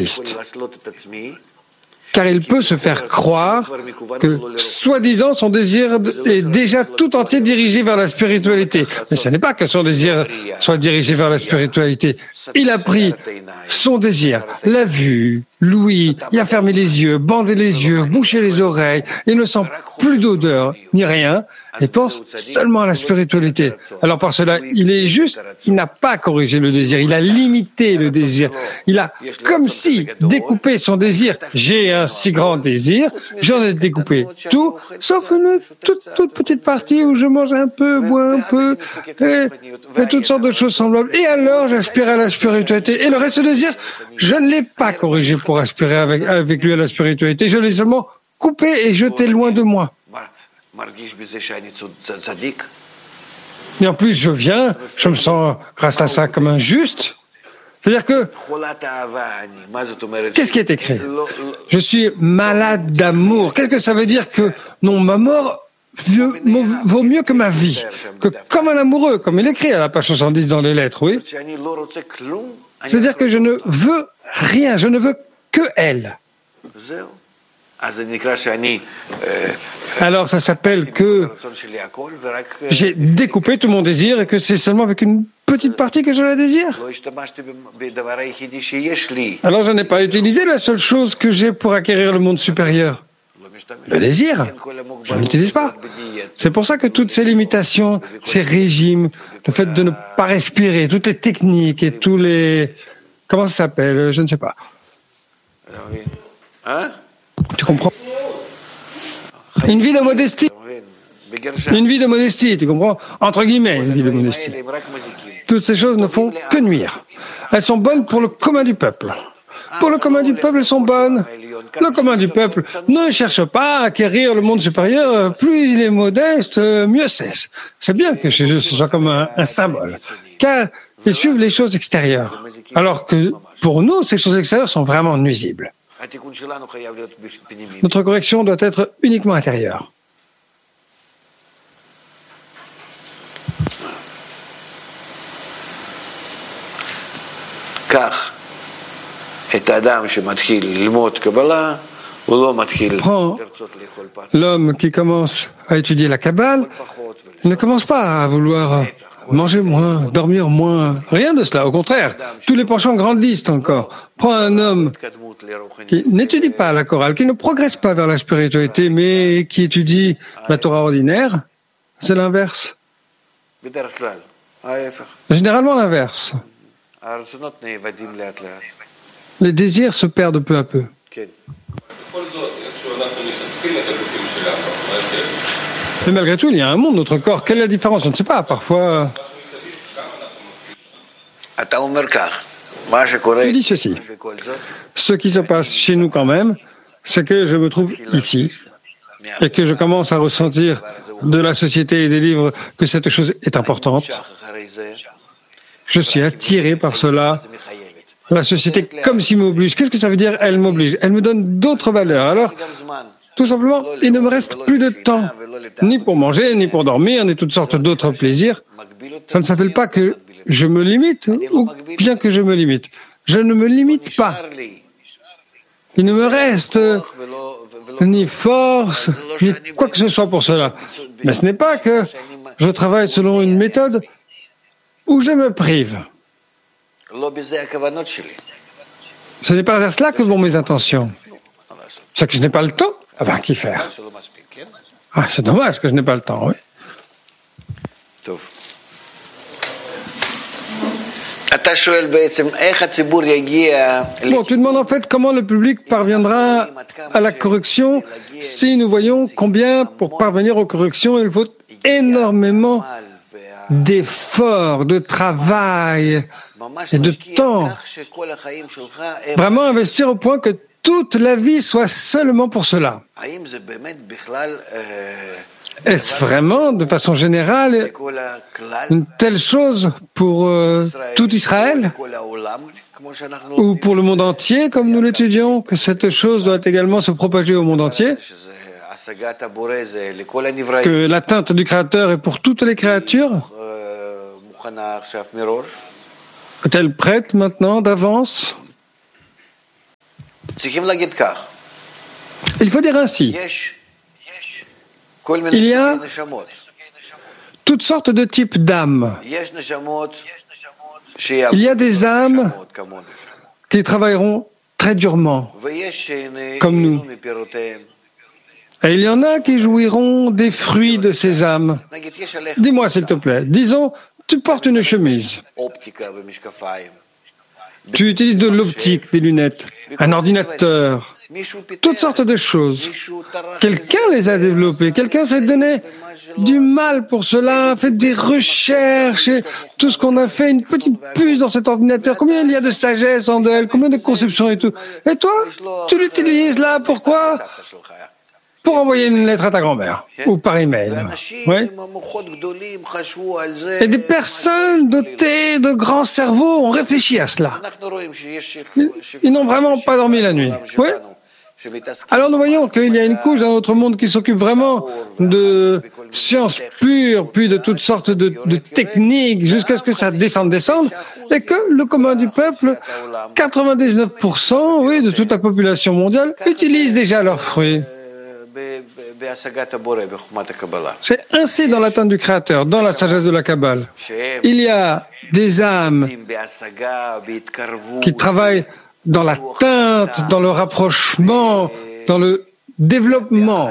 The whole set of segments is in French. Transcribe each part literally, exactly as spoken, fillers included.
car il peut se faire croire que, soi-disant, son désir est déjà tout entier dirigé vers la spiritualité. Mais ce n'est pas que son désir soit dirigé vers la spiritualité. Il a pris son désir, l'a vu, l'ouïe, il a fermé les yeux, bandé les yeux, bouché les oreilles, il ne sent plus d'odeur, ni rien, et pense seulement à la spiritualité. Alors par cela, il est juste, il n'a pas corrigé le désir, il a limité le désir. Il a, comme si, découpé son désir. J'ai un si grand désir, j'en ai découpé tout, sauf une toute, toute petite partie où je mange un peu, bois un peu, et, et toutes sortes de choses semblables. Et alors, j'aspire à la spiritualité. Et le reste du désir, je ne l'ai pas corrigé pour aspirer avec, avec lui à la spiritualité. Je l'ai seulement coupé et jeté loin de moi. Et en plus, je viens, je me sens, grâce à ça, comme un juste. C'est-à-dire que, qu'est-ce qui est écrit? Je suis malade d'amour. Qu'est-ce que ça veut dire que, non, ma mort vaut mieux que ma vie? Que comme un amoureux, comme il écrit à la page soixante-dix dans les lettres, oui. C'est-à-dire que je ne veux rien, je ne veux que elle. Alors ça s'appelle que j'ai découpé tout mon désir et que c'est seulement avec une petite partie que je la désire. Alors je n'ai pas utilisé la seule chose que j'ai pour acquérir le monde supérieur. Le désir, je ne l'utilise pas. C'est pour ça que toutes ces limitations, ces régimes, le fait de ne pas respirer, toutes les techniques et tous les... Comment ça s'appelle? Je ne sais pas. Tu comprends? Une vie de modestie. Une vie de modestie, tu comprends? Entre guillemets, une vie de modestie. Toutes ces choses ne font que nuire. Elles sont bonnes pour le commun du peuple. Pour le commun du peuple, elles sont bonnes. Le commun du peuple ne cherche pas à acquérir le monde supérieur. Plus il est modeste, mieux c'est. C'est bien que chez eux, ce soit comme un, un symbole. Car ils suivent les choses extérieures. Alors que pour nous, ces choses extérieures sont vraiment nuisibles. Notre correction doit être uniquement intérieure. Prends l'homme qui commence à étudier la Kabbale, il ne commence pas à vouloir manger moins, dormir moins, rien de cela, au contraire, tous les penchants grandissent encore. Prends un homme qui n'étudie pas la chorale, qui ne progresse pas vers la spiritualité, mais qui étudie la Torah ordinaire, c'est l'inverse. Généralement l'inverse. Les désirs se perdent peu à peu. Mais malgré tout, il y a un monde, notre corps. Quelle est la différence? Je ne sais pas. Parfois... Je dis ceci. Ce qui se passe chez nous quand même, c'est que je me trouve ici et que je commence à ressentir de la société et des livres que cette chose est importante. Je suis attiré par cela. La société comme s'il m'oblige. Qu'est-ce que ça veut dire, elle m'oblige? Elle me donne d'autres valeurs. Alors, tout simplement, il ne me reste plus de temps, ni pour manger, ni pour dormir, ni toutes sortes d'autres plaisirs. Ça ne s'appelle pas que je me limite, ou bien que je me limite. Je ne me limite pas. Il ne me reste ni force, ni quoi que ce soit pour cela. Mais ce n'est pas que je travaille selon une méthode où je me prive. Ce n'est pas vers cela que vont mes intentions. C'est que je n'ai pas le temps. Ah ben, qu'y faire? Ah, c'est dommage que je n'ai pas le temps, oui. Bon, tu demandes en fait comment le public parviendra à la correction si nous voyons combien, pour parvenir aux corrections, il faut énormément d'efforts, de travail et de temps. Vraiment investir au point que toute la vie soit seulement pour cela. Est-ce vraiment, de façon générale, une telle chose pour euh, tout Israël ou pour le monde entier, comme nous l'étudions, que cette chose doit également se propager au monde entier, que l'atteinte du Créateur est pour toutes les créatures? Est-elle prête maintenant d'avance? Il faut dire ainsi. Il y a toutes sortes de types d'âmes. Il y a des âmes qui travailleront très durement, comme nous. Et il y en a qui jouiront des fruits de ces âmes. Dis-moi, s'il te plaît, disons, tu portes une chemise. Tu utilises de l'optique, des lunettes, un ordinateur, toutes sortes de choses. Quelqu'un les a développées, quelqu'un s'est donné du mal pour cela, a fait des recherches, et tout ce qu'on a fait, une petite puce dans cet ordinateur, combien il y a de sagesse en elle, combien de conceptions et tout. Et toi, tu l'utilises là, pourquoi ? Pour envoyer une lettre à ta grand-mère, ou par email. Oui. Et des personnes dotées de grands cerveaux ont réfléchi à cela. Ils, ils n'ont vraiment pas dormi la nuit. Oui. Alors nous voyons qu'il y a une couche dans notre monde qui s'occupe vraiment de sciences pures, puis de toutes sortes de, de techniques, jusqu'à ce que ça descende, descende, et que le commun du peuple, quatre-vingt-dix-neuf pour cent, oui, de toute la population mondiale, utilise déjà leurs fruits. C'est ainsi dans l'atteinte du Créateur, dans la sagesse de la Kabbale. Il y a des âmes qui travaillent dans l'atteinte, dans le rapprochement, dans le développement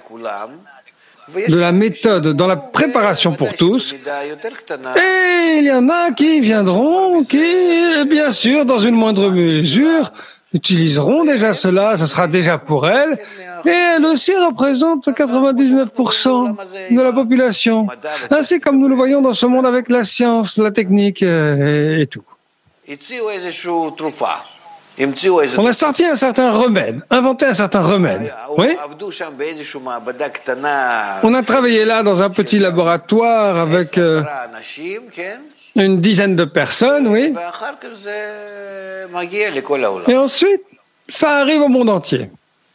de la méthode, dans la préparation pour tous. Et il y en a qui viendront, qui, bien sûr, dans une moindre mesure, utiliseront déjà cela, ce sera déjà pour elles. Et elle aussi représente quatre-vingt-dix-neuf pour cent de la population. Ainsi comme nous le voyons dans ce monde avec la science, la technique et, et tout. On a sorti un certain remède, inventé un certain remède. Oui? On a travaillé là dans un petit laboratoire avec euh, une dizaine de personnes, oui. Et ensuite, ça arrive au monde entier.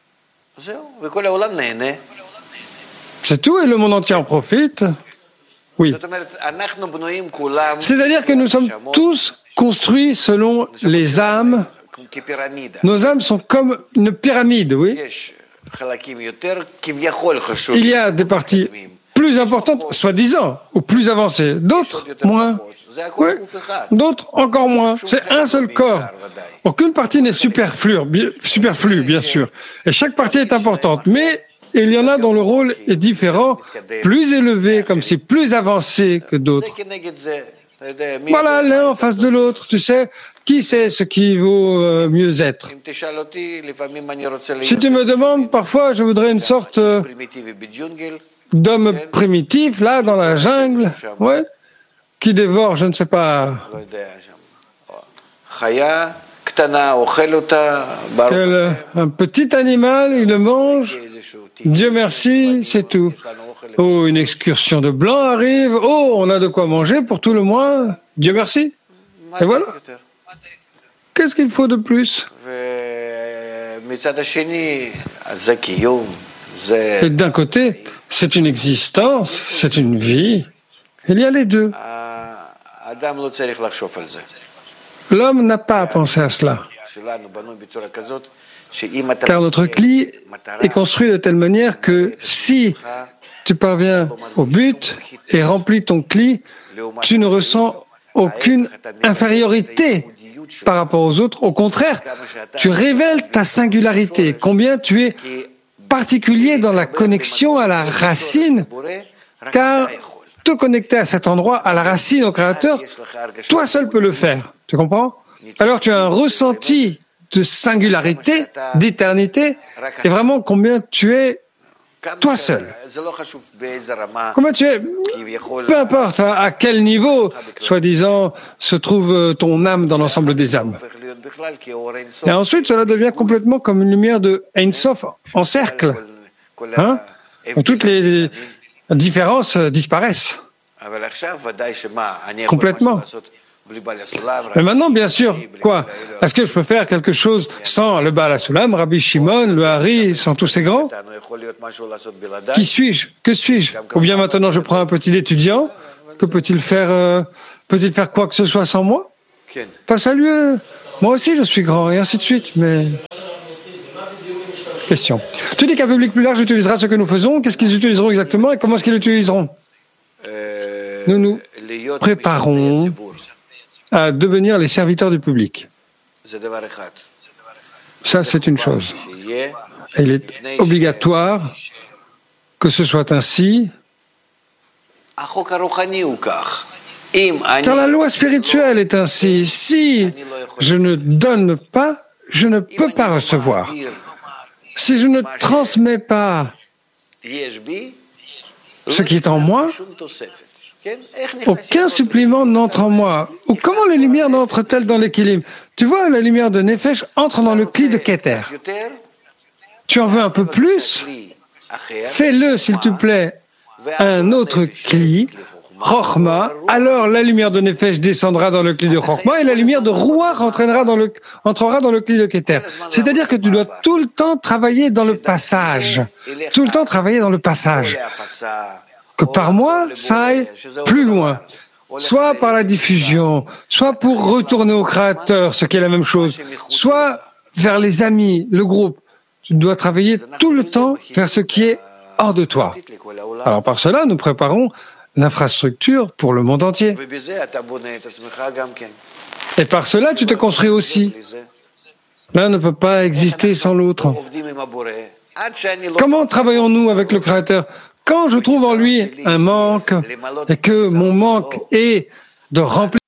C'est tout et le monde entier en profite. Oui. C'est-à-dire que nous sommes tous construits selon les âmes. Nos âmes sont comme une pyramide, oui. Il y a des parties plus importantes, soi-disant, ou plus avancées, d'autres moins. Oui. D'autres encore moins. C'est un seul corps. Aucune partie n'est superflue, superflue, bien sûr. Et chaque partie est importante. Mais il y en a dont le rôle est différent, plus élevé, comme si plus avancé que d'autres. Voilà, l'un en face de l'autre. Tu sais, qui sait ce qui vaut euh, mieux être? Si tu me demandes, parfois, je voudrais une sorte euh, d'homme primitif, là, dans la jungle. Ouais. Qui dévore, je ne sais pas. Quel, un petit animal, il le mange. Dieu merci, c'est tout. Oh, une excursion de blanc arrive. Oh, on a de quoi manger pour tout le mois. Dieu merci. Et voilà. Qu'est-ce qu'il faut de plus? Et d'un côté, c'est une existence, c'est une vie. Il y a les deux. L'homme n'a pas à penser à cela. Car notre cli est construit de telle manière que si tu parviens au but et remplis ton cli, tu ne ressens aucune infériorité par rapport aux autres. Au contraire, tu révèles ta singularité, combien tu es particulier dans la connexion à la racine, car te connecter à cet endroit, à la racine, au Créateur, toi seul peux le faire. Tu comprends? Alors tu as un ressenti de singularité, d'éternité, et vraiment combien tu es toi seul. Combien tu es, peu importe à, à quel niveau, soi-disant, se trouve ton âme dans l'ensemble des âmes. Et ensuite, cela devient complètement comme une lumière de Ein Sof en cercle, hein, où toutes les différences disparaissent complètement. Mais maintenant, bien sûr, quoi? Est-ce que je peux faire quelque chose sans le Baal HaSulam, Rabbi Shimon, le Hari, sans tous ces grands? Qui suis-je? Que suis-je? Ou bien maintenant je prends un petit étudiant, que peut-il faire, euh, peut-il faire quoi que ce soit sans moi? Pas ça lui. Moi aussi je suis grand, et ainsi de suite, mais... Question. Tu dis qu'un public plus large utilisera ce que nous faisons. Qu'est-ce qu'ils utiliseront exactement et comment est-ce qu'ils l'utiliseront? Nous nous préparons à devenir les serviteurs du public. Ça, c'est une chose. Il est obligatoire que ce soit ainsi, car la loi spirituelle est ainsi. Si je ne donne pas, je ne peux pas recevoir. Si je ne transmets pas ce qui est en moi, aucun supplément n'entre en moi. Ou comment les lumières n'entrent-elles dans l'équilibre? Tu vois, la lumière de Nefesh entre dans le cli de Keter. Tu en veux un peu plus? Fais-le, s'il te plaît, un autre cli, Chochma, alors la lumière de Nefesh descendra dans le cli de Chochma et la lumière de Ruach entraînera dans le, entrera dans le cli de Keter. C'est-à-dire que tu dois tout le temps travailler dans le passage. Tout le temps travailler dans le passage. Que par moi, ça aille plus loin. Soit par la diffusion, soit pour retourner au Créateur, ce qui est la même chose, soit vers les amis, le groupe. Tu dois travailler tout le temps vers ce qui est hors de toi. Alors par cela, nous préparons l'infrastructure pour le monde entier. Et par cela, tu te construis aussi. L'un ne peut pas exister sans l'autre. Comment travaillons-nous avec le Créateur? Quand je trouve en lui un manque et que mon manque est de remplir